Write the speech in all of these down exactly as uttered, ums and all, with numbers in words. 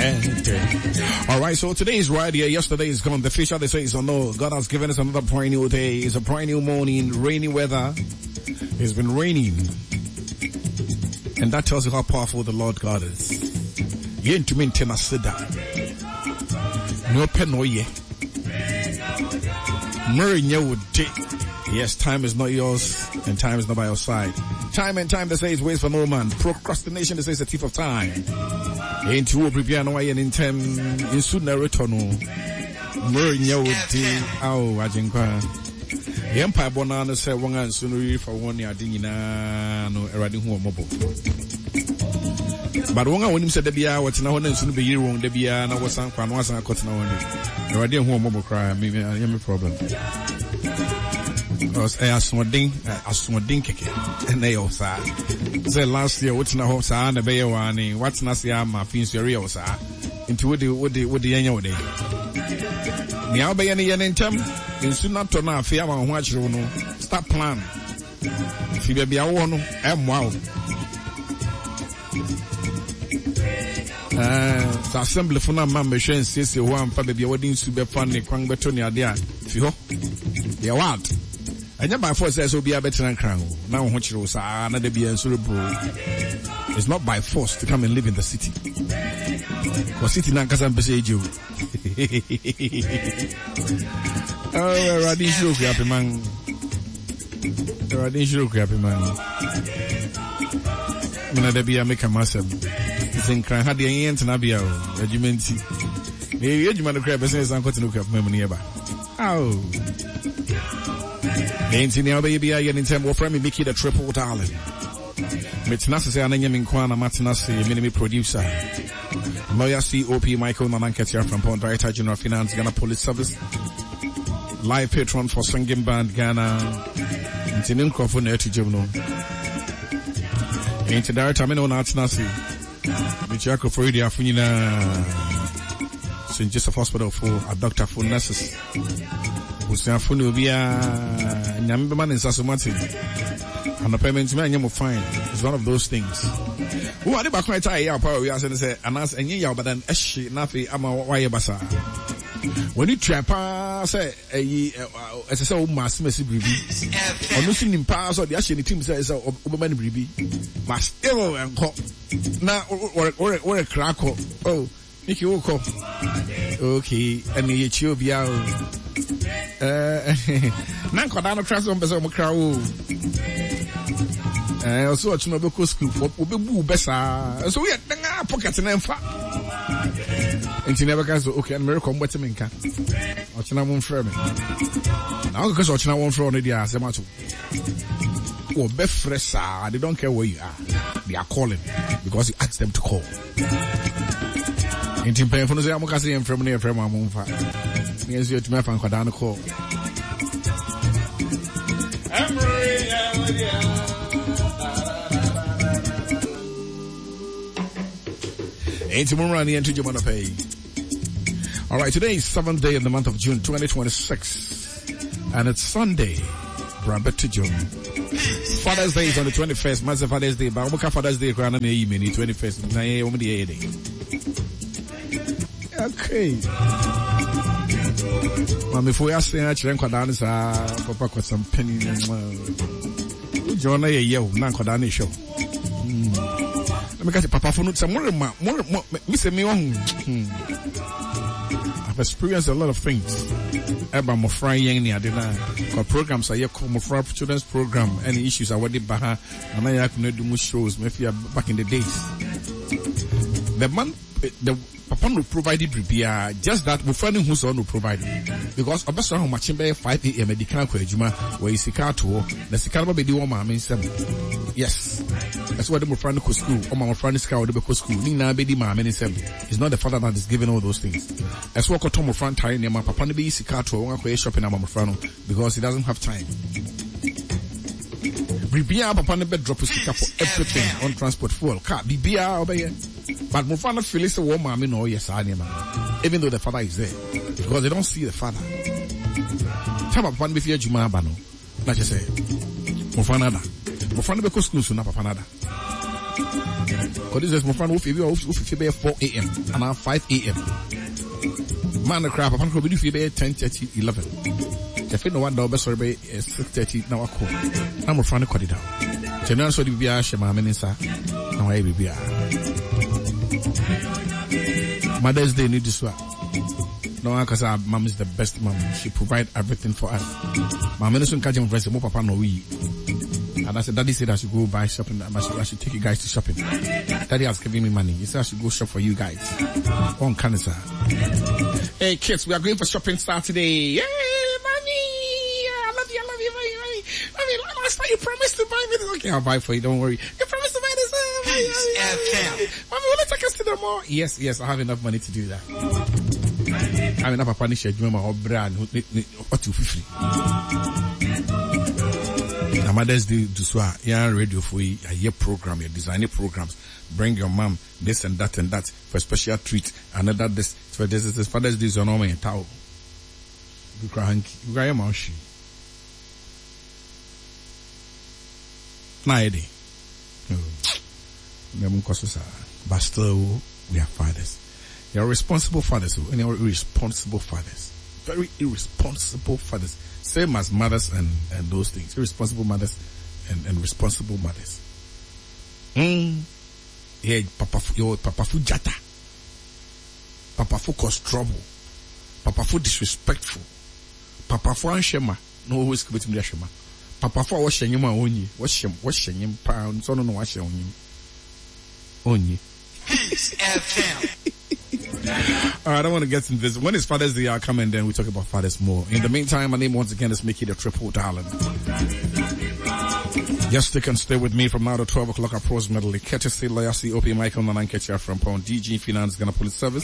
All right, so today is right here. Yesterday is gone. The future, they say, is unknown. God has given us another brand new day. It's a brand new morning, rainy weather. It's been raining. And that tells you how powerful the Lord God is. You ain't to maintain a sit down. No pen, no ye. Yes, time is not yours, and time is not by your side. Time and time, they say, is waits for no man. Procrastination, they say, is a thief of time. Ain't you prepare no way in time in sooner return. Murray oh, Ajinkwa. The Empire Bonana said one and sooner for one year dinner no erading home mobile. But one when him said the beer, what's now and soon be year wrong, the beer, and I was on one was on cotton one. Erading home mobile cry, maybe I am a problem. Because I asked one ding, I asked one ding kick, and they all said, say last year, what's now house and the bay one, what's Nasiama, Fins Rio, sir, into what the what the what the annual day. Now by any in term, in soon not to now, fear and watch you know, start plan. If you be a one, I'm wow. Uh, the assembly for now, member, says you one for the wedding to be funny, Quang Betonia, dear. If you they want. And then by force says will be a better than crown. Now what you say, another be a cerebral. It's not by force to come and live in the city. Because city Nankasam beside you. Oh, Radin Shuru Happy Man. Radin Shuru Happy Man. When there be a make a massive. Think crying had the ant and Abia regiment. The regiment of crab says I'm going to look up memory about. Oh. Ain't in the baby, I get in time of me Mickey the triple darling. Mitnasi, I name in Kwana Matinasi, minimum producer. Lawyer C O P Michael Nananketia from Pond Director General Finance, Ghana Police Service. Live patron for singing band Ghana. It's in Incorporated near to Jumno. Ain't the director, I know Natinasi. Michako for Idia Funina. Saint Joseph Hospital for a doctor for nurses. Usafuni will be a Nyamberman in Sasumati. And the payment man, you will find. It's one of those things. Who are the back my tie? Power, we are saying, and as any yaw, but then Eshi, Nafi, Ama, Waya Basa. When you trap, say, as I say, Mass Messi Bribi. Or losing in pass or the Ashin team says, Oberman Bribi. Must still and cop. Now, or a crack. Oh, Nicky Woko. Okay, and the Ethiopia. Uh, Nankodano transfer on Bezo Macrao. I also watch Nobuko school for Ubu Bessa. So we had pockets and Emfa. And she never goes to okay, and Miracle Wetaminka. Ochina won't frame me. Now because Ochina won't throw on the ass, Amato. Oh, Befresa, they don't care where you are. They are calling because you asked them to call. In Tim Payne for the Amokasi and from near from Amunfa. Yes, you to my fan Kodano call. Ain't Murani and Tujumana Pay. All right, today is seventh day in the month of June, twenty twenty-six, and it's Sunday. Brabet to June. Father's Day is on the twenty-first. Master Father's Day, but Omuka Father's Day, Grand Evening, twenty-first. Okay. Mami, if we are saying that you're in Kodani, Papa got some penny and John a year, Nankodani show. Let me get a Papa for some more, more, more, Miss Mion. I've experienced a lot of things. About my friend Yang, I didn't programs. I call my friend children's program. Any issues I already baha, and I can do more shows. Maybe back in the days. The man, the Papa no provided prepare just that we find who's on no provide because obviously how much by five a m medical kwejuma where is sika to the sika be di one mama nsem. Yes, that's why the friend go school or my friend sika would go school ni na be di mama nsem. It's not the father that is giving all those things. That's what to my friend tire near my papa no be sika to one go shopping na my friend because he doesn't have time. Prepare papa no be drop sika for everything on transport fuel car bibia obey. But Mufana feels a woman, I know, yes, I am. Even though the father is there. Because they don't see the father. Tell me, one before Juma Bano. Like I say, Mufana. Mufana because school soon up Panada. Because this is my friend, if you be four a.m. and now five a.m. Man, the crap, I'm going to be ten thirty, eleven. If you know what the best be six thirty, now I call. I'm a friend of it down. General so be a shema minister. Now I be a Mother's Day need this one. No, because our mom is the best mom. She provide everything for us. My minister can't even friends, more papa no we. And I said, Daddy said I should go buy shopping. I should, I should take you guys to shopping. Daddy has given me money. He said I should go shop for you guys. On Canada. Hey kids, we are going for shopping Saturday. Yay, mommy! I love you, I love you, mommy, mommy. Mommy, last time you promised to buy me this. Okay, I'll buy for you, don't worry. You promised to buy this. Uh, mommy, mommy, mommy, will you take us to the mall? Yes, yes, I have enough money to do that. I mean, I'm a punish you, my brand, what you free. Now, Mother's Day, do so, yeah, radio for you, a year program, your designing programs. Bring your mom, this and that and that, for a special treat, another this, for this, this, Father's Day, so no man, towel. You cry, you cry, my she. Naidi. But still, we are fathers. You are responsible fathers, and you are irresponsible fathers. Very irresponsible fathers. Same as mothers and, and those things. Irresponsible mothers and, and responsible mothers. Hmm. Yeah, Papa, yo, Papa fu jata. Papa fu cause trouble. Papa fu disrespectful. Papa fu anshema. No always commit me ashema. Papa fu wash yenyuma onyi. Wash yem, wash yenyim pound. So no no wash yenyim. Onyi. Peace F M. Alright, I don't want to get into this. When is Father's Day, I'll come and then we talk about fathers more. In the meantime, my name once again is Mickey the Triple Darling. Just stick and stay with me from now to twelve o'clock approximately. Courtesy Layasi O P Michael Nanankecha from Pound D G Finance Ghana Police Service.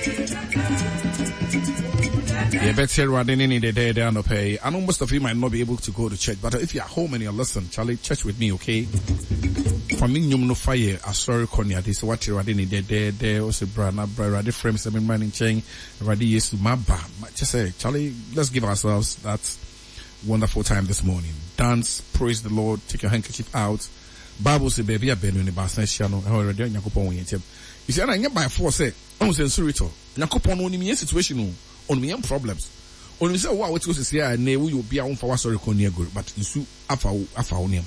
Yeah, bet here I didn't need a day down to pay. I know most of you might not be able to go to church, but if you're at home and you're listening, Charlie, church with me, okay? For me, you no fire. I sorry, Konya. This what you already need. There, there. Also, brother, brother, already frames. I've been running chain. Already yes to my bar. Just say, Charlie, let's give ourselves that wonderful time this morning. Dance, praise the Lord. Take your handkerchief out. Bible say, baby, I've been in the basin channel. I already done. Yakupon we You see, I get by force. Say, I'm saying sorry. Yakupon only me situation. On me problems. On me say, wow, what was to say? I know you be on for sorry, Konya good, but you su afa afa onema.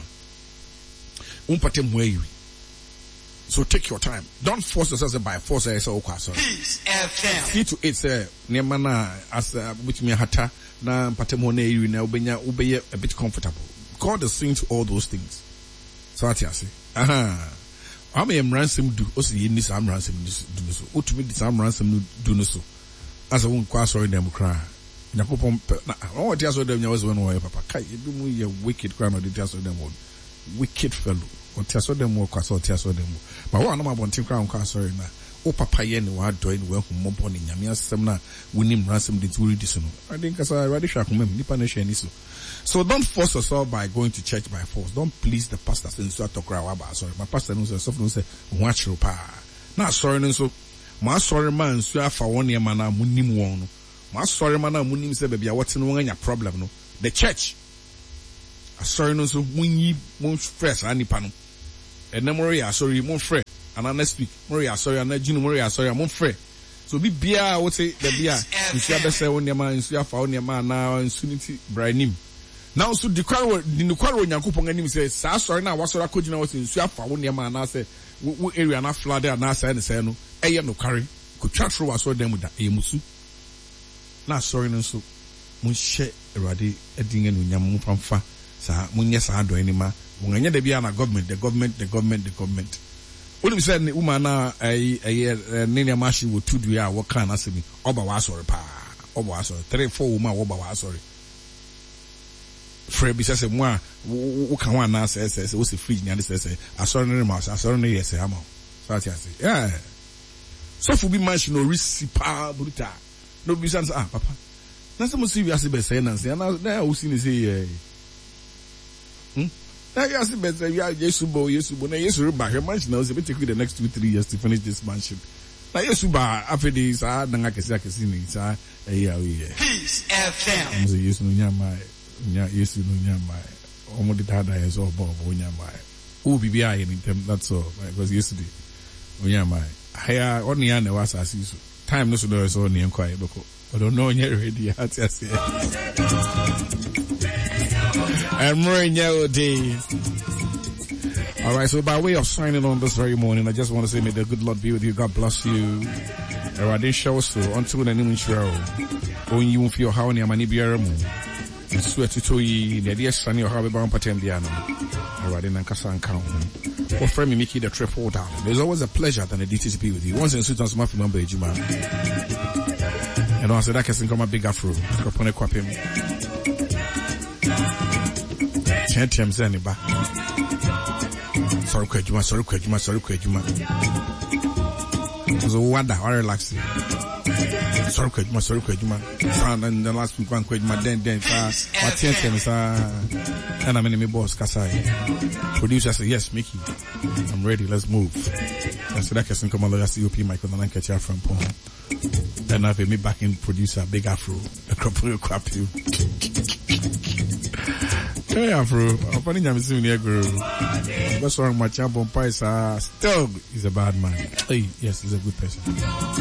So take your time. Don't force yourself by force. I say, okay, sorry. See to it, sir. Nemana as which me hata na patemone you na ubenya ubeye a bit comfortable. God is saying to all those things. So what you say? Aha. I may am ransom do. Also, you need some ransom do so. What to me some ransom do no so. As a one class sorry them cry. Nakopon. Oh, what you saw them was one way, Papa. Kai, you do me a wicked crown or the tears of them one. Wicked fellow. Or tears of them work, or tears of them. But one of my wanting crown car sorry now. O papa yen wa doing well who mump on in Yamia Semna, winning ransom did really disono. I think as I already shall come, Nipanesha Niso. So don't force yourself by going to church by force. Don't please the pastor since you are talking about sorry. My pastor knows yourself knows say, watch your pa. Now sorry, so my sorry man, so I for one year man, I'm munim one. My sorry man, I'm munim say, baby, what's in one your problem? No, the church. I sorry, no, so when you won't fresh, any panel. And then Maria, sorry, you won't fresh. And next week, Maria, sorry, and then June, Maria, sorry, I'm fresh. So be beer, I would say, the beer. You see, I say, on your man, you see, I found your man now, and Sunity, Brian. Now, so the quarrel, the quarrel, Yakupon, and him says, sorry, now, what's what I could know, you see, I found your man, I say, what area not flooded, and I said, no, I no carry, could chat through, I saw them with that, Emusu. Now, sorry, no, so, mun share, ready, a ding and Yamu from far, sir, mun yes, I do any ma, when I be on a government, the government, the government, the government. When we said, Umana, a, a, Nina Mashi would two do ya, what kind of me, Oba was sorry, pa, Oba was sorry, three, four, Uma, Oba was sorry. Fred says, moi, who can one now says, says, what's the free, and says, I saw no mouse, I saw no yes, I'm on. So I say, yeah. So for be mentioned, no recipa, bruta. No business, ah, papa. Now someone see you as a best saying, and now who's in say, hmm? Now you ask the best, you are Yesubo, Yesubo, now Yesuba, your mansion knows a bit take the next two, three years to finish this mansion. Now Yesuba, after this, ah, Nangakasakasini, sir, a year, Peace F M. Yes, no, Yama. Nya yesu no nyama omo de tada yeso obo obo nyama who be behind in them, that's all. Because yesterday, oh yeah, my, I only had the was as usual. Time no so no is only quiet, but I don't know you're ready. I say, I'm running your day. All right, so by way of signing on this very morning, I just want to say, may the good Lord be with you. God bless you. I didn't show so until the new show. When you feel how near money be a moon. Swear to to ye, the dear son, your hobby bound patent the animal. I didn't Kassan count. Or friend me make it a trip four down. There's always a pleasure than a D T C P with you. Once in Sudan, some of remember you, man. And I said, I can come a big afro. Upon a quap him. Ten times any back. Sorry, Kajuma, sorry, Kajuma, sorry, Kajuma. So what the hell relaxing? Sorry, Kajuma, sorry, Kajuma. And the last week, one Kajuma, then, then, what ten times, and I'm in my boss, Kasai. Producer said, yes, Mickey, I'm ready, let's move. I said, I can come along, C O P, Michael, and I catch you from Pong. Then I've me back in producer, Big Afro, the crop will crap you. Hey, Afro, I'm funny, I'm seeing you, girl. What's wrong, my champion price? Still, he's a bad man. Hey, yes, he's a good person.